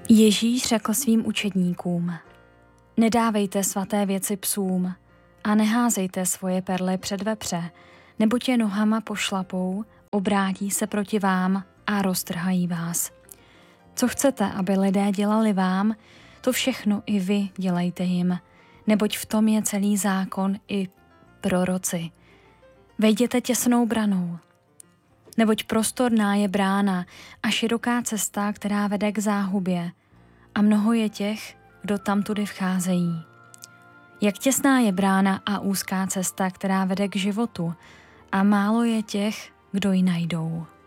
Ježíš řekl svým učedníkům: Nedávejte svaté věci psům a neházejte svoje perly před vepře, neboť je nohama pošlapou, obrátí se proti vám a roztrhají vás. Co chcete, aby lidé dělali vám, to všechno i vy dělejte jim, neboť v tom je celý zákon i proroci. Vejděte těsnou branou, neboť prostorná je brána a široká cesta, která vede k záhubě, a mnoho je těch, kdo tamtudy vcházejí. Jak těsná je brána a úzká cesta, která vede k životu, a málo je těch, kdo ji najdou.